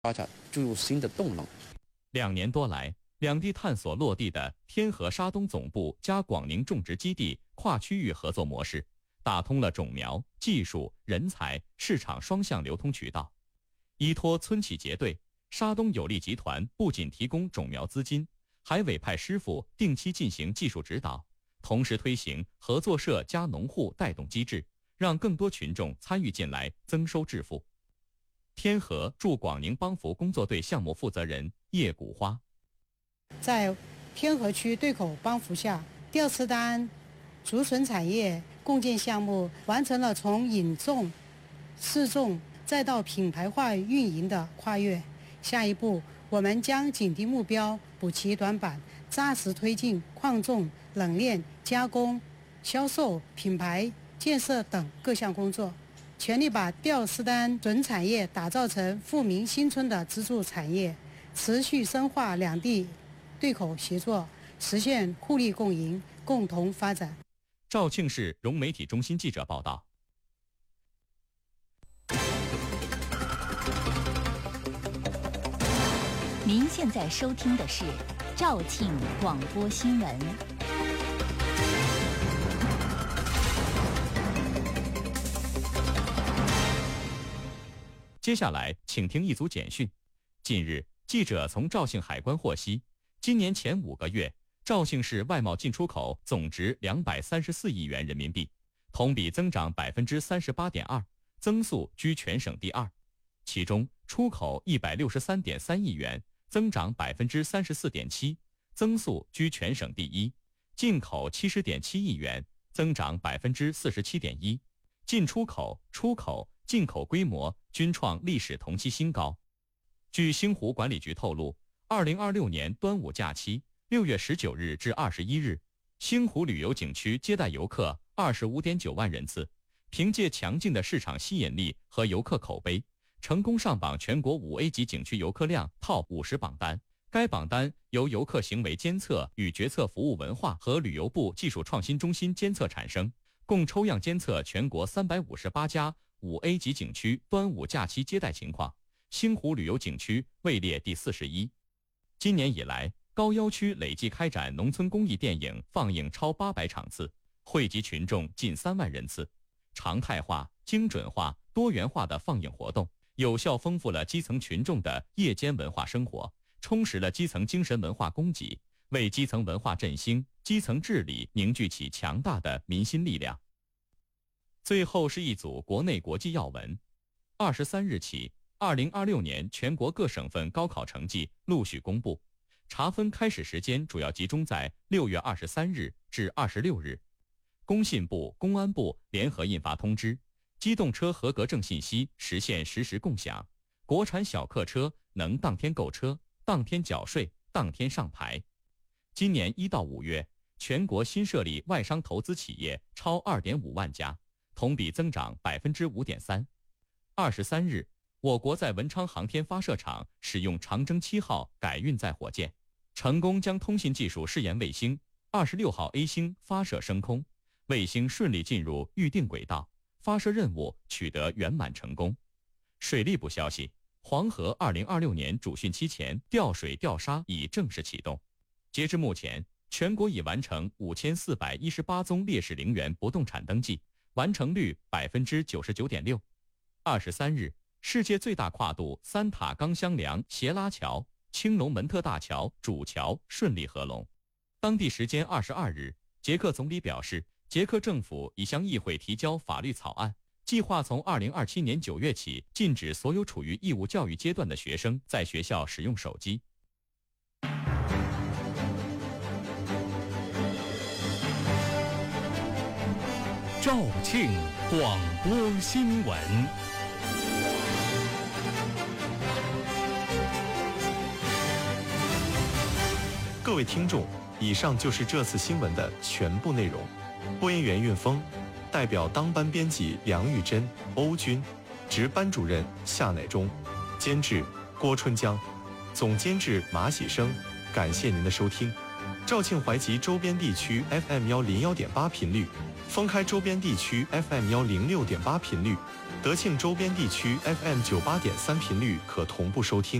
发展注入新的动能。 2年多来，两地探索落地的天河沙东总部加广宁种植基地跨区域合作模式，打通了种苗、技术、人才、市场双向流通渠道。依托村企结对，沙东有利集团不仅提供种苗资金，还委派师傅定期进行技术指导，同时推行合作社加农户带动机制，让更多群众参与进来，增收致富。天河驻广宁帮扶工作队项目负责人叶谷花， 在天河区对口帮扶下，第二次单竹笋产业共建项目完成了从引种、试种再到品牌化运营的跨越。下一步，我们将紧盯目标，补齐短板，扎实推进矿种、冷链、加工、销售、品牌建设等各项工作，全力把吊丝丹准产业打造成富民新村的支柱产业，持续深化两地对口协作，实现互利共赢、共同发展。 肇庆市融媒体中心记者报道。 您现在收听的是肇庆广播新闻。 接下来，请听一组简讯。近日，记者从肇庆海关获悉，今年前5个月，肇庆市外贸进出口总值234亿元人民币，同比增长38.2%，增速居全省第2。其中，出口163.3亿元，增长34.7%，增速居全省第1；进口70.7亿元，增长47.1%，进出口、出口、进口规模均创历史同期新高。据星湖管理局透露，2026年端午假期6月19日至21日，星湖旅游景区接待游客25.9万人次，凭借强劲的市场吸引力和游客口碑，成功上榜全国5A 级景区游客量 TOP 50榜单。该榜单由游客行为监测与决策服务文化和旅游部技术创新中心监测产生，共抽样监测全国358家5A 级景区端午假期接待情况，星湖旅游景区位列第41。今年以来，高要区累计开展农村公益电影放映超800场次，惠及群众近3万人次。常态化、精准化、多元化的放映活动，有效丰富了基层群众的夜间文化生活，充实了基层精神文化供给，为基层文化振兴、基层治理凝聚起强大的民心力量。最后是一组国内国际要闻。23日起，2026年全国各省份高考成绩陆续公布，查分开始时间主要集中在6月23日至26日。工信部、公安部联合印发通知，机动车合格证信息实现实时共享，国产小客车能当天购车、当天缴税、当天上牌。今年1到5月，全国新设立外商投资企业超2.5万家，同比增长5.3%。23日，我国在文昌航天发射场使用长征7号改运载火箭，成功将通信技术试验卫星26号 A 星发射升空，卫星顺利进入预定轨道，发射任务取得圆满成功。水利部消息，黄河2026年主汛期前调水调沙已正式启动。截至目前，全国已完成5418宗烈士陵园不动产登记，完成率99.6%。23日，世界最大跨度3塔钢箱梁斜拉桥青龙门特大桥主桥顺利合龙。当地时间22日，捷克总理表示，捷克政府已向议会提交法律草案，计划从2027年9月起禁止所有处于义务教育阶段的学生在学校使用手机。 肇庆广播新闻。 各位听众，以上就是这次新闻的全部内容。播音员运峰，代表当班编辑梁玉珍、欧军，值班主任夏乃忠，监制郭春江，总监制马喜生。感谢您的收听。 肇庆怀集周边地区 FM101.8频率，封开周边地区 FM106.8频率，德庆周边地区 FM98.3频率可同步收听。